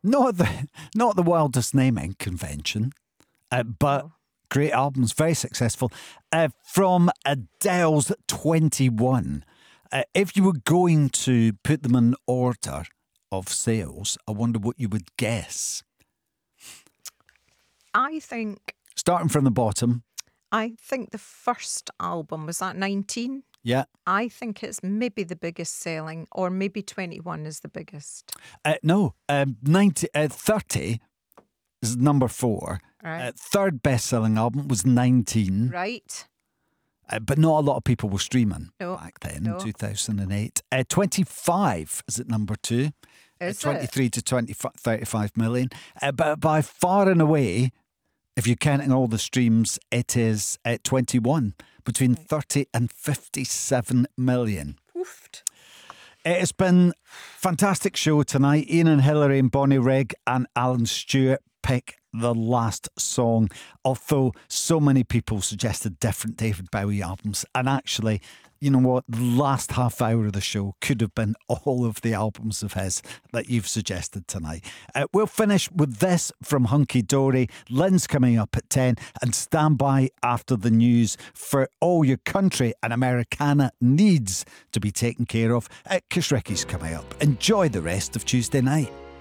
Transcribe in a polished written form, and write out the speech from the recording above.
Not the wildest naming convention, but great albums, very successful. From Adele's 21. If you were going to put them in order of sales, I wonder what you would guess. I think Starting from the bottom. the first album was that 19. Yeah. I think it's maybe the biggest selling, or maybe 21 is the biggest. No, 30 is number 4. Right. Third best-selling album was 19. Right. But not a lot of people were streaming No, back then, no. 2008. 25 is at number 2. Is 23 to 35 million. But by far and away, if you're counting all the streams, it is 21, between 30 and 57 million. Oofed. It has been fantastic show tonight. Ian and Hilary and Bonnie Reg and Alan Stewart pick the last song, although so many people suggested different David Bowie albums. And actually, you know what? The last half hour of the show could have been all of the albums of his that you've suggested tonight. We'll finish with this from Hunky Dory. Lynn's coming up at 10, and stand by after the news for all your country and Americana needs to be taken care of. Kush Ricky's coming up. Enjoy the rest of Tuesday night.